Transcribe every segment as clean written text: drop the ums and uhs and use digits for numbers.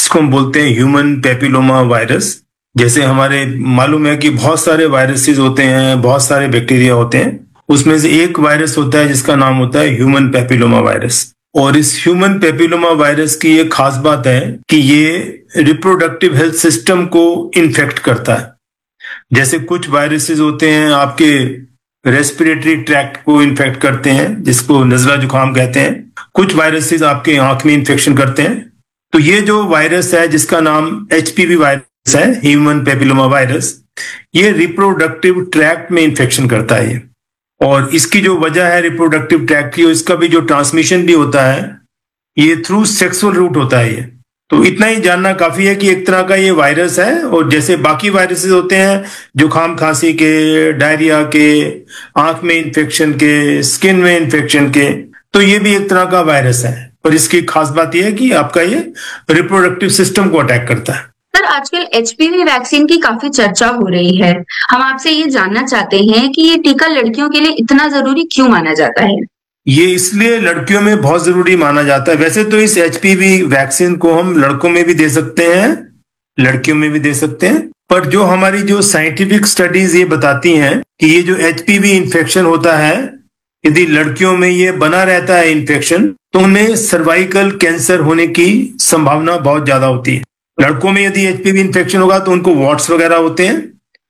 जिसको हम बोलते हैं ह्यूमन पेपिलोमा वायरस। जैसे हमारे मालूम है कि बहुत सारे वायरसेस होते हैं, बहुत सारे बैक्टीरिया होते हैं, उसमें से एक वायरस होता है जिसका नाम होता है ह्यूमन पेपिलोमा वायरस। और इस ह्यूमन पेपिलोमा वायरस की एक खास बात है कि ये रिप्रोडक्टिव हेल्थ सिस्टम को इन्फेक्ट करता है। जैसे कुछ वायरसेस होते हैं आपके रेस्पिरेटरी ट्रैक्ट को इन्फेक्ट करते हैं, जिसको नजला जुकाम कहते हैं। कुछ वायरसेस आपके आंख में इन्फेक्शन करते हैं। तो ये जो वायरस है जिसका नाम एचपीवी वायरस है, ह्यूमन पेपिलोमा वायरस, ये रिप्रोडक्टिव ट्रैक्ट में इन्फेक्शन करता है ये। और इसकी जो वजह है रिप्रोडक्टिव ट्रैक्ट की, इसका भी जो ट्रांसमिशन भी होता है ये थ्रू सेक्सुअल रूट होता है ये। तो इतना ही जानना काफी है कि एक तरह का ये वायरस है। और जैसे बाकी वायरसेस होते हैं जुकाम खांसी के, डायरिया के, आंख में इन्फेक्शन के, स्किन में इन्फेक्शन के, तो ये भी एक तरह का वायरस है। पर इसकी खास बात यह है कि आपका ये रिप्रोडक्टिव सिस्टम को अटैक करता है। सर, आजकल एचपीवी वैक्सीन की काफी चर्चा हो रही है। हम आपसे ये जानना चाहते हैं कि ये टीका लड़कियों के लिए इतना जरूरी क्यों माना जाता है? ये इसलिए लड़कियों में बहुत जरूरी माना जाता है। वैसे तो इस एचपीवी वैक्सीन को हम लड़कों में भी दे सकते हैं, लड़कियों में भी दे सकते हैं, पर जो हमारी जो साइंटिफिक स्टडीज ये बताती हैं कि ये जो एचपीवी इन्फेक्शन होता है, यदि लड़कियों में ये बना रहता है इन्फेक्शन, तो उन्हें सर्वाइकल कैंसर होने की संभावना बहुत ज्यादा होती है। लड़कों में यदि एचपीवी इन्फेक्शन होगा तो उनको वॉट्स वगैरह होते हैं,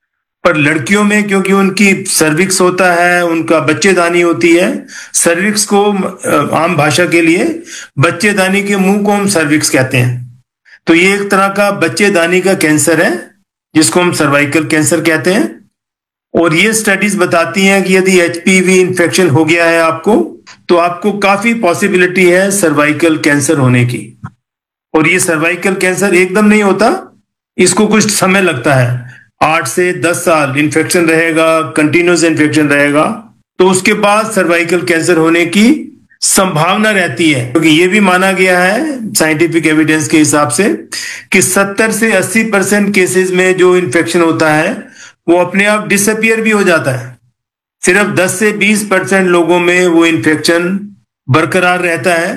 पर लड़कियों में क्योंकि उनकी सर्विक्स होता है, उनका बच्चेदानी होती है। सर्विक्स को आम भाषा के लिए बच्चेदानी के मुंह को हम सर्विक्स कहते हैं। तो ये एक तरह का बच्चेदानी का कैंसर है जिसको हम सर्वाइकल कैंसर कहते हैं। और ये स्टडीज बताती हैं कि यदि एचपीवी इन्फेक्शन हो गया है आपको, तो आपको काफी पॉसिबिलिटी है सर्वाइकल कैंसर होने की। और ये सर्वाइकल कैंसर एकदम नहीं होता, इसको कुछ समय लगता है। 8 से 10 साल इन्फेक्शन रहेगा, कंटिन्यूस इन्फेक्शन रहेगा, तो उसके बाद सर्वाइकल कैंसर होने की संभावना रहती है। क्योंकि ये भी माना गया है साइंटिफिक एविडेंस के हिसाब से कि 70 से 80% केसेस में जो इन्फेक्शन होता है वो अपने आप डिसअपियर भी हो जाता है। सिर्फ 10 से 20% लोगों में वो इन्फेक्शन बरकरार रहता है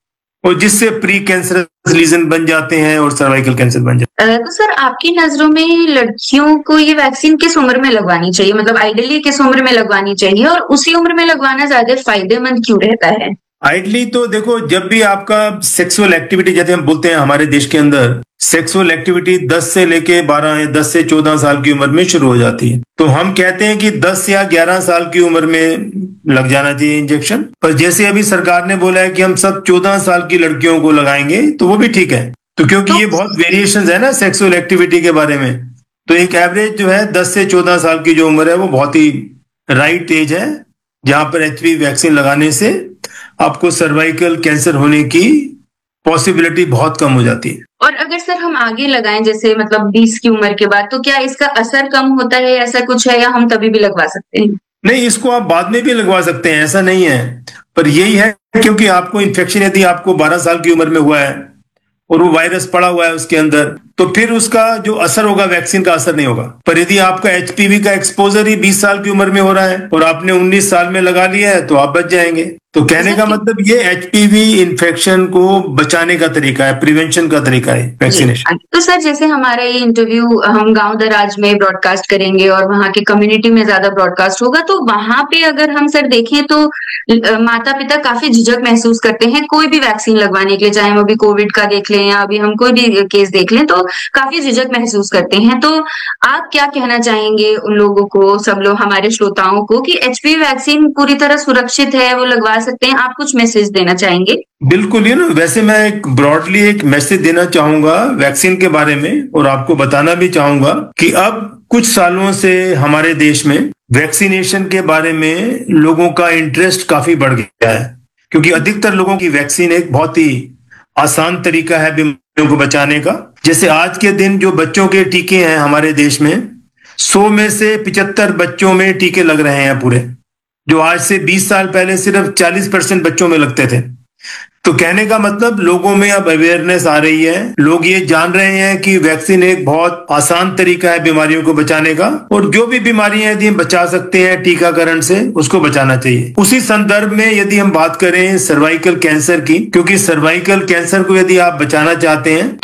और जिससे प्री कैंसरस लीजन बन जाते हैं और सर्वाइकल कैंसर बन जाते हैं। तो सर, आपकी नजरों में लड़कियों को ये वैक्सीन किस उम्र में लगवानी चाहिए? मतलब आइडियली किस उम्र में लगवानी चाहिए और उसी उम्र में लगवाना ज्यादा फायदेमंद क्यों रहता है? आइडली तो देखो, जब भी आपका सेक्सुअल एक्टिविटी, जैसे हम बोलते हैं हमारे देश के अंदर सेक्सुअल एक्टिविटी 10 से लेके 12 या 10 से 14 साल की उम्र में शुरू हो जाती है, तो हम कहते हैं कि 10 या 11 साल की उम्र में लग जाना चाहिए इंजेक्शन। पर जैसे अभी सरकार ने बोला है कि हम सब 14 साल की लड़कियों को लगाएंगे, तो वो भी ठीक है। तो क्योंकि ये बहुत वेरिएशंस है ना सेक्सुअल एक्टिविटी के बारे में, तो एक एवरेज जो है 10 से 14 साल की जो उम्र है वो बहुत ही राइट एज है जहां पर एचपीवी वैक्सीन लगाने से आपको सर्वाइकल कैंसर होने की पॉसिबिलिटी बहुत कम हो जाती है। और अगर सर हम आगे लगाएं, जैसे मतलब 20 की उम्र के बाद, तो क्या इसका असर कम होता है, ऐसा कुछ है, या हम तभी भी लगवा सकते हैं? नहीं, इसको आप बाद में भी लगवा सकते हैं, ऐसा नहीं है। पर यही है क्योंकि आपको इन्फेक्शन यदि आपको 12 साल की उम्र में हुआ है और वो वायरस पड़ा हुआ है उसके अंदर, तो फिर उसका जो असर होगा वैक्सीन का असर नहीं होगा। पर यदि आपका एचपीवी का एक्सपोजर ही 20 साल की उम्र में हो रहा है और आपने 19 साल में लगा लिया है, तो आप बच जाएंगे। तो कहने का मतलब ये एचपीवी इन्फेक्शन को बचाने का तरीका है, प्रिवेंशन का तरीका है वैक्सीनेशन। तो सर, जैसे हमारा ये इंटरव्यू हम गांव दराज में ब्रॉडकास्ट करेंगे और वहाँ की कम्युनिटी में ज्यादा ब्रॉडकास्ट होगा, तो वहां पे अगर हम सर देखें तो माता पिता काफी झिझक महसूस करते हैं कोई भी वैक्सीन लगवाने के लिए, चाहे हम अभी कोविड का देख लें या अभी हम कोई भी केस देख लें, तो काफी झिझक महसूस करते हैं। तो आप क्या कहना चाहेंगे उन लोगों को, सब लोग हमारे श्रोताओं को, कि एचपीवी वैक्सीन पूरी तरह सुरक्षित है, वो लगवा सकते हैं? आप कुछ मैसेज देना चाहेंगे? बिल्कुल, ये ना, वैसे मैं एक ब्रॉडली एक मैसेज देना चाहूंगा वैक्सीन के बारे में, और आपको बताना भी चाहूंगा कि अब कुछ सालों से हमारे देश में वैक्सीनेशन के बारे में लोगों का इंटरेस्ट काफी बढ़ गया है। क्योंकि अधिकतर लोगों की वैक्सीन एक बहुत ही आसान तरीका है बीमारियों को बचाने का। जैसे आज के दिन जो बच्चों के टीके हैं हमारे देश में, 100 में से 75 बच्चों में टीके लग रहे हैं पूरे, जो आज से 20 साल पहले सिर्फ 40% बच्चों में लगते थे। तो कहने का मतलब लोगों में अब अवेयरनेस आ रही है, लोग ये जान रहे हैं कि वैक्सीन एक बहुत आसान तरीका है बीमारियों को बचाने का, और जो भी बीमारियां यदि हम बचा सकते हैं टीकाकरण से, उसको बचाना चाहिए। उसी संदर्भ में यदि हम बात करें सर्वाइकल कैंसर की, क्योंकि सर्वाइकल कैंसर को यदि आप बचाना चाहते हैं